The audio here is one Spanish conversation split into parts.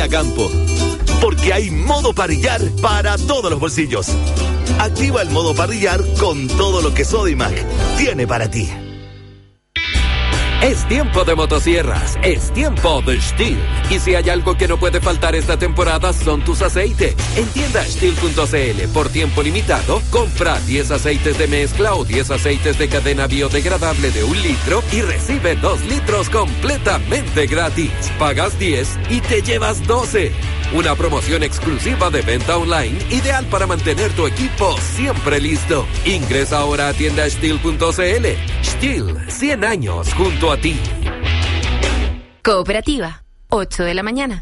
a campo. Porque hay modo parrillar para todos los bolsillos. Activa el modo parrillar con todo lo que Sodimac tiene para ti. Es tiempo de motosierras, es tiempo de Stihl. Y si hay algo que no puede faltar esta temporada son tus aceites. En tienda Stihl.cl, por tiempo limitado, compra 10 aceites de mezcla o 10 aceites de cadena biodegradable de 1 litro y recibe 2 litros completamente gratis. Pagas 10 y te llevas 12. Una promoción exclusiva de venta online, ideal para mantener tu equipo siempre listo. Ingresa ahora a tienda Stihl.cl. Stihl, 100 años junto a ti. Cooperativa, 8 de la mañana.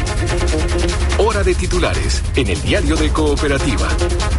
Hora de titulares en el diario de Cooperativa.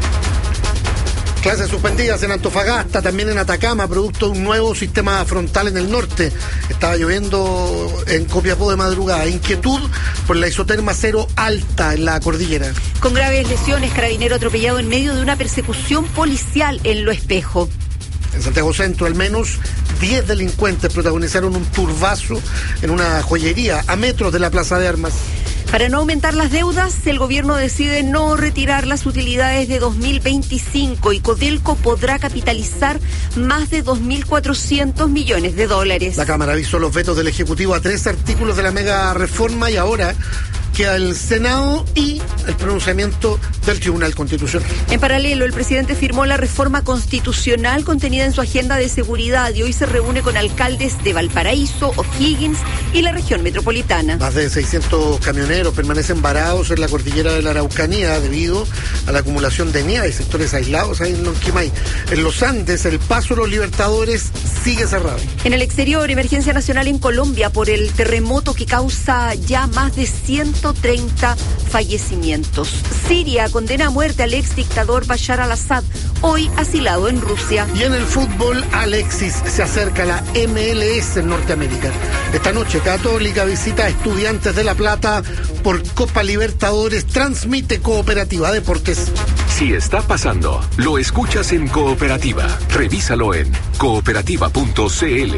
Clases suspendidas en Antofagasta, también en Atacama, producto de un nuevo sistema frontal en el norte. Estaba lloviendo en Copiapó de madrugada. Inquietud por la isoterma cero alta en la cordillera. Con graves lesiones, carabinero atropellado en medio de una persecución policial en Lo Espejo. En Santiago Centro, al menos 10 delincuentes protagonizaron un turbazo en una joyería a metros de la Plaza de Armas. Para no aumentar las deudas, el gobierno decide no retirar las utilidades de 2025 y Codelco podrá capitalizar más de 2.400 millones de dólares. La Cámara avisó los vetos del Ejecutivo a 3 artículos de la mega reforma y ahora queda el Senado y el pronunciamiento del Tribunal Constitucional. En paralelo, el presidente firmó la reforma constitucional contenida en su agenda de seguridad y hoy se reúne con alcaldes de Valparaíso, O'Higgins y la región metropolitana. Más de 600 camioneros permanecen varados en la cordillera de la Araucanía debido a la acumulación de nieve y sectores aislados ahí en Lonquimay. En los Andes, el paso de los Libertadores sigue cerrado. En el exterior, emergencia nacional en Colombia por el terremoto que causa ya más de 130 fallecimientos. Siria condena a muerte al ex dictador Bashar al-Assad, hoy asilado en Rusia. Y en el fútbol, Alexis se acerca a la MLS en Norteamérica. Esta noche, Católica visita a Estudiantes de La Plata por Copa Libertadores. Transmite Cooperativa Deportes. Si está pasando, lo escuchas en Cooperativa. Revísalo en cooperativa.cl.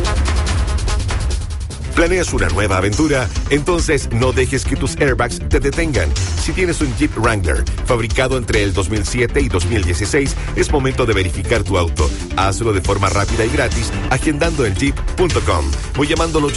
¿Planeas una nueva aventura? Entonces no dejes que tus airbags te detengan. Si tienes un Jeep Wrangler fabricado entre el 2007 y 2016, es momento de verificar tu auto. Hazlo de forma rápida y gratis agendando en jeep.com o llamando al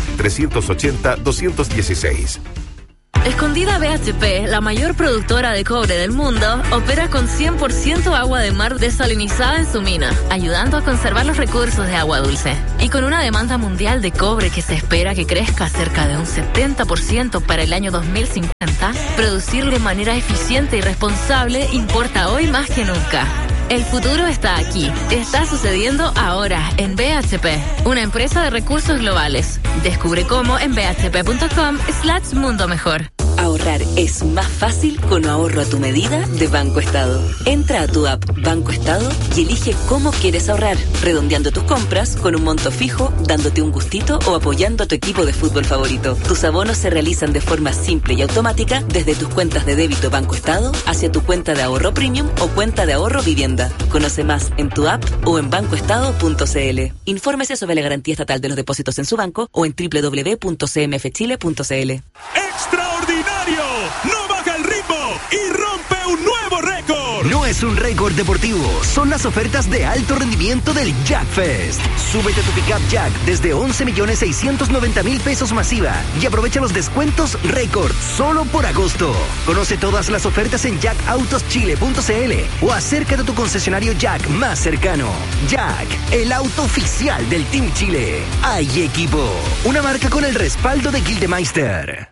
800-380-216. Escondida BHP, la mayor productora de cobre del mundo, opera con 100% agua de mar desalinizada en su mina, ayudando a conservar los recursos de agua dulce. Y con una demanda mundial de cobre que se espera que crezca cerca de un 70% para el año 2050, producir de manera eficiente y responsable importa hoy más que nunca. El futuro está aquí. Está sucediendo ahora en BHP, una empresa de recursos globales. Descubre cómo en bhp.com/mundo mejor. Ahorrar es más fácil con ahorro a tu medida de Banco Estado. Entra a tu app Banco Estado y elige cómo quieres ahorrar, redondeando tus compras con un monto fijo, dándote un gustito o apoyando a tu equipo de fútbol favorito. Tus abonos se realizan de forma simple y automática desde tus cuentas de débito Banco Estado hacia tu cuenta de ahorro premium o cuenta de ahorro vivienda. Conoce más en tu app o en bancoestado.cl. Infórmese sobre la garantía estatal de los depósitos en su banco o en www.cmfchile.cl. ¡Extraordinario! ¡No baja el ritmo y rompe un nuevo récord! No es un récord deportivo, son las ofertas de alto rendimiento del Jack Fest. Súbete a tu pickup Jack desde 11.690.000 pesos masiva y aprovecha los descuentos récord solo por agosto. Conoce todas las ofertas en jackautoschile.cl o acércate a tu concesionario Jack más cercano. Jack, el auto oficial del Team Chile. Hay equipo, una marca con el respaldo de Gildemeister.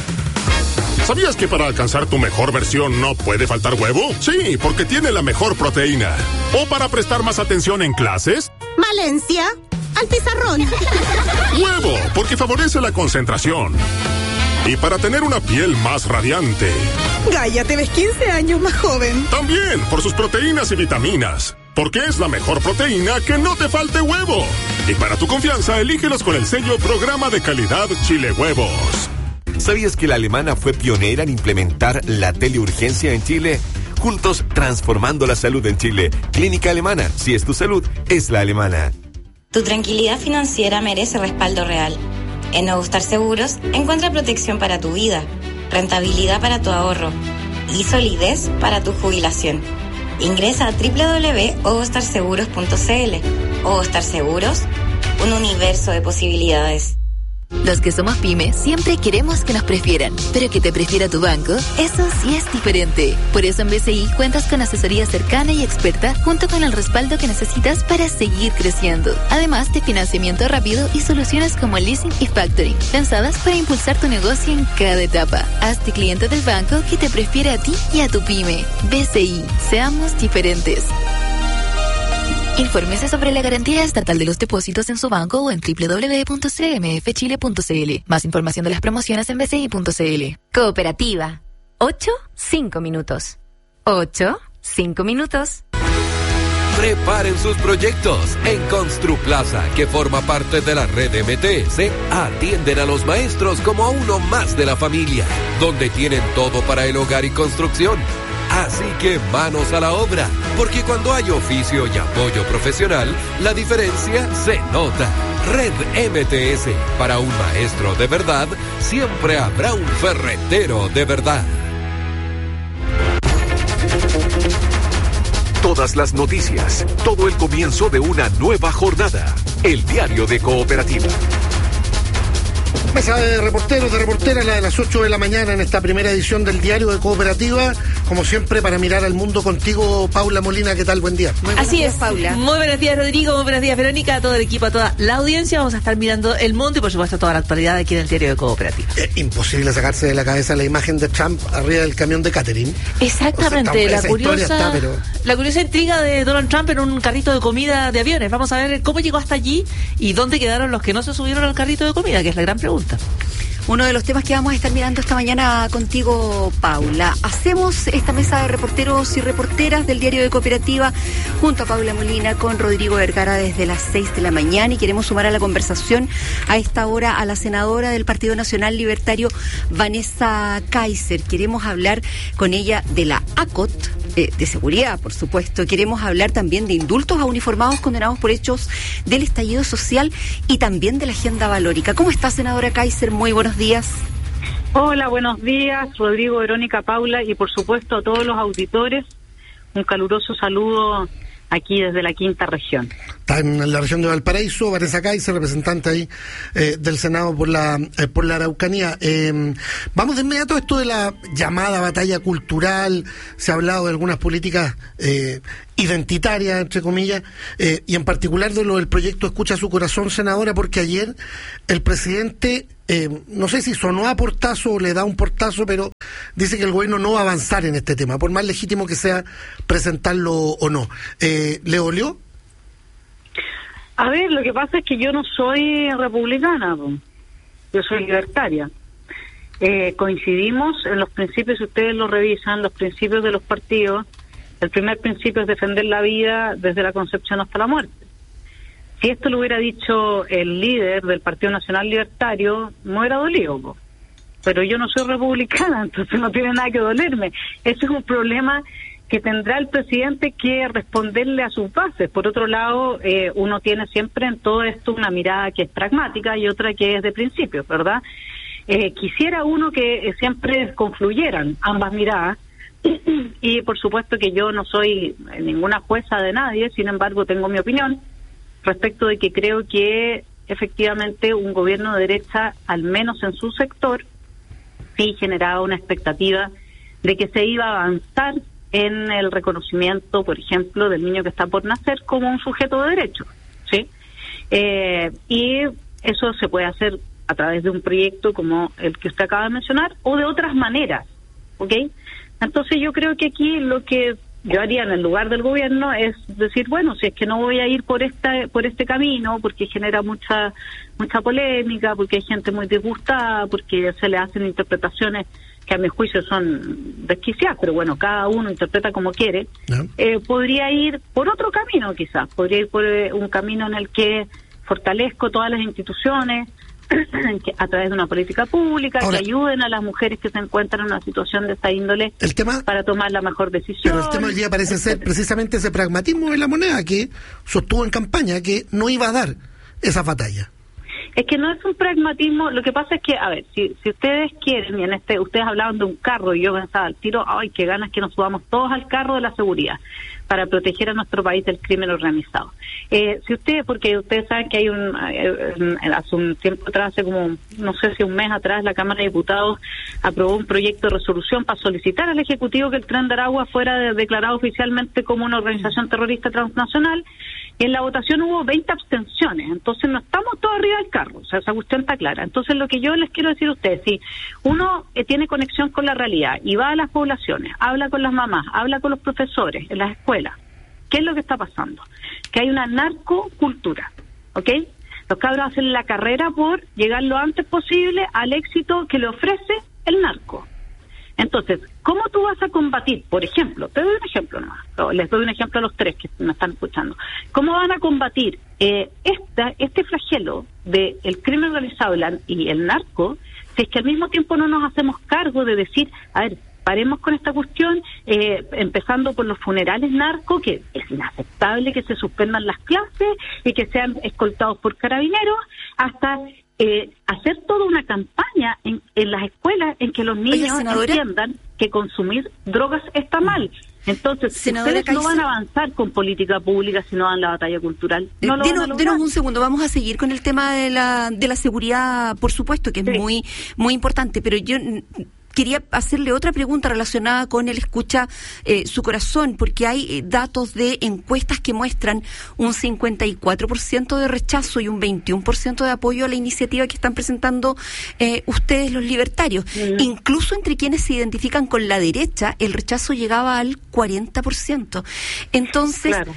¿Sabías que para alcanzar tu mejor versión no puede faltar huevo? Sí, porque tiene la mejor proteína. ¿O para prestar más atención en clases? Valencia, al pizarrón. Huevo, porque favorece la concentración. Y para tener una piel más radiante. Gaia, te ves 15 años más joven. También, por sus proteínas y vitaminas. Porque es la mejor proteína que no te falte huevo. Y para tu confianza, elígelos con el sello Programa de Calidad Chile Huevos. ¿Sabías que la alemana fue pionera en implementar la teleurgencia en Chile? Juntos transformando la salud en Chile. Clínica Alemana, si es tu salud, es la alemana. Tu tranquilidad financiera merece respaldo real. En Nuevo Star Seguros encuentra protección para tu vida, rentabilidad para tu ahorro y solidez para tu jubilación. Ingresa a www.ovostarseguros.cl. Ovostar Seguros, un universo de posibilidades. Los que somos pyme siempre queremos que nos prefieran, pero que te prefiera tu banco, eso sí es diferente. Por eso en BCI cuentas con asesoría cercana y experta junto con el respaldo que necesitas para seguir creciendo. Además de financiamiento rápido y soluciones como leasing y factoring, pensadas para impulsar tu negocio en cada etapa. Hazte cliente del banco que te prefiere a ti y a tu pyme. BCI, seamos diferentes. Infórmese sobre la garantía estatal de los depósitos en su banco o en www.cmfchile.cl. Más información de las promociones en bci.cl. Cooperativa. 8, 5 minutos. 8, 5 minutos. Preparen sus proyectos. En Construplaza, que forma parte de la red MTS, atienden a los maestros como a uno más de la familia, donde tienen todo para el hogar y construcción. Así que manos a la obra, porque cuando hay oficio y apoyo profesional, la diferencia se nota. Red MTS, para un maestro de verdad, siempre habrá un ferretero de verdad. Todas las noticias, todo el comienzo de una nueva jornada. El diario de Cooperativa. Mesa de reporteros, de reporteras, la de las 8 de la mañana en esta primera edición del Diario de Cooperativa. Como siempre, para mirar al mundo contigo, Paula Molina, ¿qué tal? Buen día. Así es, Paula. Muy buenos días, Rodrigo. Muy buenos días, Verónica, a todo el equipo, a toda la audiencia. Vamos a estar mirando el mundo y, por supuesto, toda la actualidad aquí en el Diario de Cooperativa. Imposible sacarse de la cabeza la imagen de Trump arriba del camión de catering. Exactamente. O sea, la curiosa intriga de Donald Trump en un carrito de comida de aviones. Vamos a ver cómo llegó hasta allí y dónde quedaron los que no se subieron al carrito de comida, que es la gran pregunta. Uno de los temas que vamos a estar mirando esta mañana contigo, Paula. Hacemos esta mesa de reporteros y reporteras del Diario de Cooperativa junto a Paula Molina con Rodrigo Vergara desde las 6 de la mañana y queremos sumar a la conversación a esta hora a la senadora del Partido Nacional Libertario, Vanessa Kaiser. Queremos hablar con ella de la ACOT, de seguridad, por supuesto. Queremos hablar también de indultos a uniformados condenados por hechos del estallido social y también de la agenda valórica. ¿Cómo está, senadora Kaiser? Muy buenos días. Hola, buenos días, Rodrigo, Verónica, Paula y por supuesto a todos los auditores. Un caluroso saludo aquí desde la quinta región. Está en la región de Valparaíso, Vanessa Kaiser, representante ahí del Senado por la Araucanía. Vamos de inmediato a esto de la llamada batalla cultural. Se ha hablado de algunas políticas identitarias, entre comillas, y en particular de lo del proyecto Escucha su Corazón, senadora, porque ayer el presidente, no sé si sonó a portazo o le da un portazo, pero dice que el gobierno no va a avanzar en este tema, por más legítimo que sea presentarlo o no. ¿Le dolió? A ver, lo que pasa es que yo no soy republicana, yo soy libertaria. Coincidimos en los principios, si ustedes lo revisan, los principios de los partidos. El primer principio es defender la vida desde la concepción hasta la muerte. Si esto lo hubiera dicho el líder del Partido Nacional Libertario, me hubiera dolido, pero yo no soy republicana, entonces no tiene nada que dolerme. Ese es un problema que tendrá el presidente que responderle a sus bases. Por otro lado, uno tiene siempre en todo esto una mirada que es pragmática y otra que es de principios, ¿verdad? Quisiera uno que siempre confluyeran ambas miradas, y por supuesto que yo no soy ninguna jueza de nadie, sin embargo tengo mi opinión respecto de que creo que efectivamente un gobierno de derecha, al menos en su sector, sí generaba una expectativa de que se iba a avanzar en el reconocimiento, por ejemplo, del niño que está por nacer como un sujeto de derecho, ¿sí? Y eso se puede hacer a través de un proyecto como el que usted acaba de mencionar o de otras maneras, ¿ok? Entonces yo creo que aquí lo que yo haría en el lugar del gobierno es decir, bueno, si es que no voy a ir por este camino, porque genera mucha polémica, porque hay gente muy disgustada, porque se le hacen interpretaciones que a mi juicio son desquiciadas, pero bueno, cada uno interpreta como quiere, podría ir por otro camino quizás, podría ir por un camino en el que fortalezco todas las instituciones, a través de una política pública. Ahora, que ayuden a las mujeres que se encuentran en una situación de esta índole para tomar la mejor decisión. Pero el tema hoy día parece ser precisamente ese pragmatismo de la moneda que sostuvo en campaña que no iba a dar esa batalla. Es que no es un pragmatismo, lo que pasa es que, a ver, si ustedes quieren, y ustedes hablaban de un carro, y yo pensaba al tiro, ay, qué ganas que nos subamos todos al carro de la seguridad, para proteger a nuestro país del crimen organizado. Porque ustedes saben que hay hace un tiempo atrás, hace como, no sé si un mes atrás, la Cámara de Diputados aprobó un proyecto de resolución para solicitar al Ejecutivo que el Tren de Aragua fuera declarado oficialmente como una organización terrorista transnacional. En la votación hubo 20 abstenciones, entonces no estamos todos arriba del carro, o sea, esa cuestión está clara. Entonces lo que yo les quiero decir a ustedes, si uno tiene conexión con la realidad y va a las poblaciones, habla con las mamás, habla con los profesores en las escuelas, ¿qué es lo que está pasando? Que hay una narcocultura, ¿ok? Los cabros hacen la carrera por llegar lo antes posible al éxito que le ofrece el narco. Entonces, ¿cómo tú vas a combatir? Por ejemplo, te doy un ejemplo nomás, les doy un ejemplo a los tres que me están escuchando. ¿Cómo van a combatir este flagelo del crimen organizado y el narco si es que al mismo tiempo no nos hacemos cargo de decir, a ver, paremos con esta cuestión, empezando por los funerales narco, que es inaceptable que se suspendan las clases y que sean escoltados por carabineros, hasta hacer toda una campaña en las escuelas en que los niños entiendan que consumir drogas está mal. Entonces, ustedes no van a avanzar con política pública si no dan la batalla cultural. Denos un segundo, vamos a seguir con el tema de la seguridad, por supuesto, que es muy, muy importante, pero yo quería hacerle otra pregunta relacionada con el escucha su corazón, porque hay datos de encuestas que muestran un 54% de rechazo y un 21% de apoyo a la iniciativa que están presentando ustedes los libertarios. Incluso entre quienes se identifican con la derecha, el rechazo llegaba al 40%. Entonces, claro.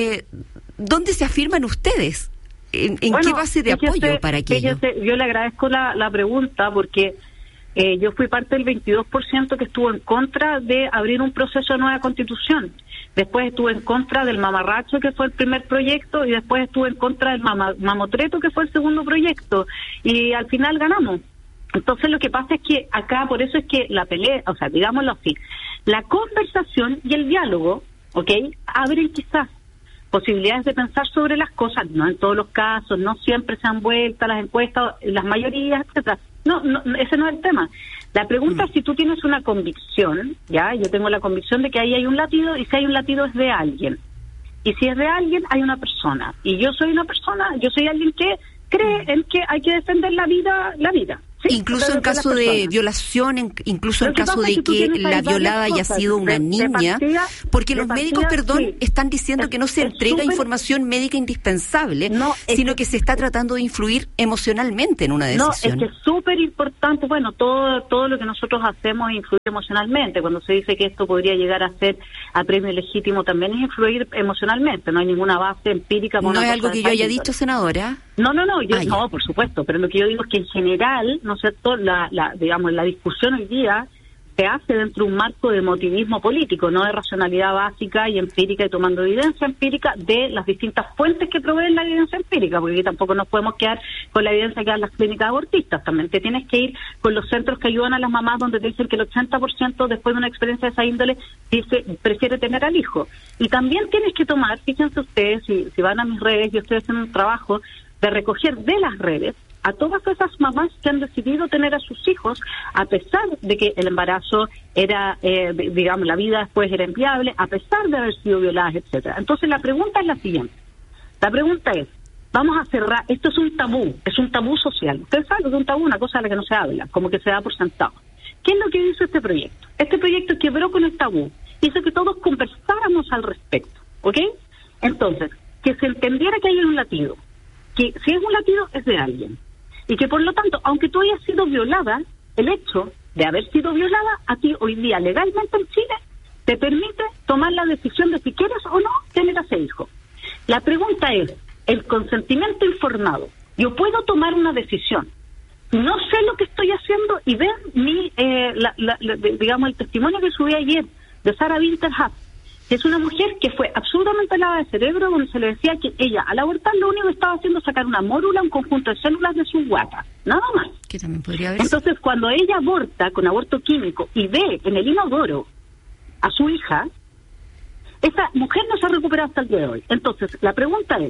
¿Dónde se afirman ustedes? ¿En qué base de apoyo para aquello? Yo le agradezco la pregunta porque yo fui parte del 22% que estuvo en contra de abrir un proceso de nueva constitución. Después estuve en contra del mamarracho, que fue el primer proyecto, y después estuve en contra del mamotreto, que fue el segundo proyecto. Y al final ganamos. Entonces lo que pasa es que acá, por eso es que la pelea, o sea, digámoslo así, la conversación y el diálogo, ¿ok?, abren quizás posibilidades de pensar sobre las cosas, no en todos los casos, no siempre se han vuelto las encuestas, las mayorías, etcétera. No, ese no es el tema. La pregunta es si tú tienes una convicción, ya, yo tengo la convicción de que ahí hay un latido, y si hay un latido es de alguien. Y si es de alguien, hay una persona. Y yo soy una persona, yo soy alguien que cree en que hay que defender la vida. ¿Sí? Incluso en caso de violación, incluso en caso de que la violada haya sido una niña, porque los médicos, están diciendo que no se entrega información médica indispensable, sino que se está tratando de influir emocionalmente en una decisión. No, es que es súper importante, bueno, todo lo que nosotros hacemos es influir emocionalmente. Cuando se dice que esto podría llegar a ser a premio legítimo, también es influir emocionalmente. No hay ninguna base empírica. ¿No es algo que yo haya dicho, senadora? No, por supuesto, pero lo que yo digo es que en general, ¿no es cierto?, la discusión hoy día se hace dentro de un marco de emotivismo político, no de racionalidad básica y empírica, y tomando evidencia empírica de las distintas fuentes que proveen la evidencia empírica, porque aquí tampoco nos podemos quedar con la evidencia que dan las clínicas abortistas. También te tienes que ir con los centros que ayudan a las mamás, donde te dicen que el 80% después de una experiencia de esa índole prefiere tener al hijo. Y también tienes que tomar, fíjense ustedes, si van a mis redes, yo estoy haciendo un trabajo de recoger de las redes a todas esas mamás que han decidido tener a sus hijos, a pesar de que el embarazo era, la vida después era inviable, a pesar de haber sido violadas, etcétera. Entonces la pregunta es la siguiente. La pregunta es, vamos a cerrar, esto es un tabú social. Ustedes saben que es un tabú, una cosa de la que no se habla, como que se da por sentado. ¿Qué es lo que hizo este proyecto? Este proyecto quebró con el tabú, hizo que todos conversáramos al respecto, ¿ok? Entonces, que se entendiera que hay un latido, que si es un latido es de alguien, y que por lo tanto, aunque tú hayas sido violada, el hecho de haber sido violada a ti hoy día legalmente en Chile te permite tomar la decisión de si quieres o no tener a ese hijo. La pregunta es, el consentimiento informado. Yo puedo tomar una decisión, no sé lo que estoy haciendo, y ver el testimonio que subí ayer de Sarah Winterhut, que es una mujer que fue absolutamente lavada de cerebro, donde se le decía que ella, al abortar, lo único que estaba haciendo es sacar una mórula, un conjunto de células de su guata, nada más. Que también podría haber. Entonces, cuando ella aborta con aborto químico y ve en el inodoro a su hija, esa mujer no se ha recuperado hasta el día de hoy. Entonces, la pregunta es,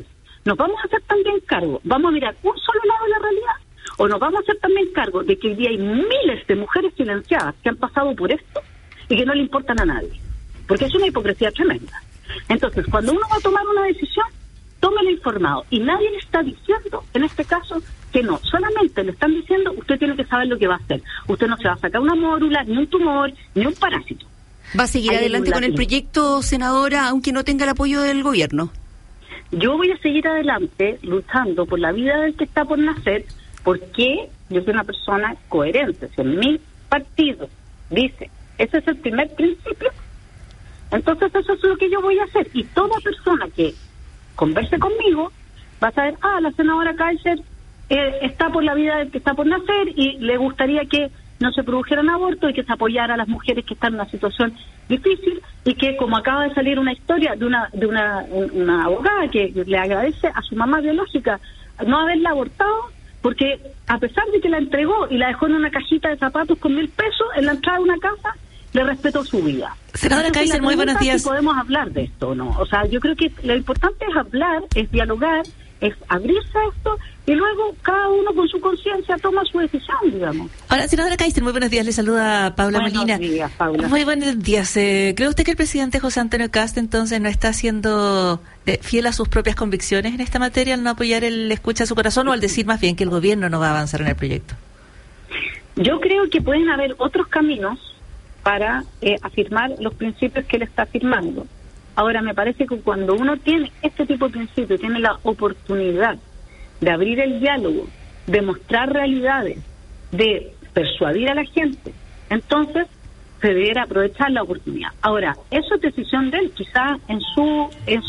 nos vamos a hacer también cargo, vamos a mirar un solo lado de la realidad, o nos vamos a hacer también cargo de que hoy día hay miles de mujeres silenciadas que han pasado por esto y que no le importan a nadie, porque es una hipocresía tremenda. Entonces, cuando uno va a tomar una decisión, tómelo informado, y nadie le está diciendo, en este caso, que no, solamente le están diciendo, usted tiene que saber lo que va a hacer, usted no se va a sacar una mórula, ni un tumor, ni un parásito. ¿Va a seguir adelante con el proyecto, senadora, aunque no tenga el apoyo del gobierno? Yo voy a seguir adelante luchando por la vida del que está por nacer, porque yo soy una persona coherente. Si en mi partido dice, ese es el primer principio, entonces eso es lo que yo voy a hacer. Y toda persona que converse conmigo va a saber, la senadora Kaiser está por la vida del que está por nacer y le gustaría que no se produjeran abortos y que se apoyara a las mujeres que están en una situación difícil, y que, como acaba de salir una historia de una abogada que le agradece a su mamá biológica no haberla abortado, porque a pesar de que la entregó y la dejó en una cajita de zapatos con 1.000 pesos en la entrada de una casa, le respetó su vida. Senadora Kaiser, muy buenos días. Si podemos hablar de esto o no. O sea, yo creo que lo importante es hablar, es dialogar, es abrirse a esto, y luego cada uno con su conciencia toma su decisión, digamos. Ahora, senadora Kaiser, muy buenos días, le saluda Paula Molina. Buenos días, Paula. Muy buenos días. ¿Cree usted que el presidente José Antonio Kast entonces no está siendo fiel a sus propias convicciones en esta materia al no apoyar el escucha a su corazón, o al decir más bien que el gobierno no va a avanzar en el proyecto? Yo creo que pueden haber otros caminos para afirmar los principios que él está afirmando. Ahora, me parece que cuando uno tiene este tipo de principios, tiene la oportunidad de abrir el diálogo, de mostrar realidades, de persuadir a la gente, entonces se debiera aprovechar la oportunidad. Ahora, eso es decisión de él, quizá en su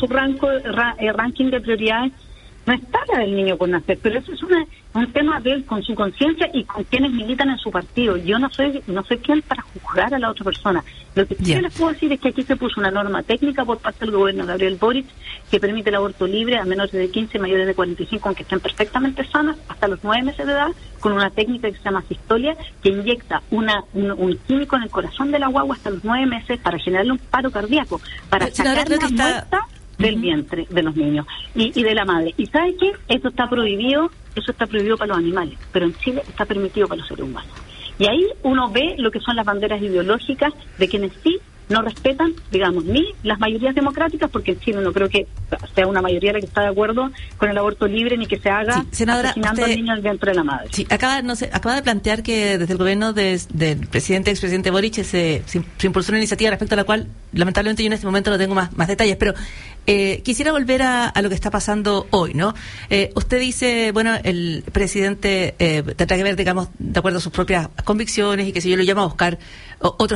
ranking de prioridades no está la del niño por nacer, pero eso es un tema de él con su conciencia y con quienes militan en su partido. Yo no soy quien para juzgar a la otra persona. Lo que sí les puedo decir es que aquí se puso una norma técnica por parte del gobierno de Gabriel Boric que permite el aborto libre a menores de 15 y mayores de 45, aunque estén perfectamente sanas, hasta los 9 meses de edad, con una técnica que se llama Sistolia, que inyecta un químico en el corazón de la guagua hasta los 9 meses para generarle un paro cardíaco, para sacar la muerta del vientre de los niños y de la madre. ¿Y sabe qué? Eso está prohibido para los animales, pero en Chile está permitido para los seres humanos. Y ahí uno ve lo que son las banderas ideológicas de quienes sí no respetan, digamos, ni las mayorías democráticas, porque en Chile no creo que sea una mayoría la que está de acuerdo con el aborto libre, ni que se haga asesinando al niño dentro de la madre. Sí, acaba de plantear que desde el gobierno del expresidente Boric se impulsó una iniciativa respecto a la cual lamentablemente yo en este momento no tengo más detalles, pero quisiera volver a lo que está pasando hoy, ¿no? Usted dice, bueno, el presidente tendrá que ver, digamos, de acuerdo a sus propias convicciones, y que si yo lo llamo a buscar otros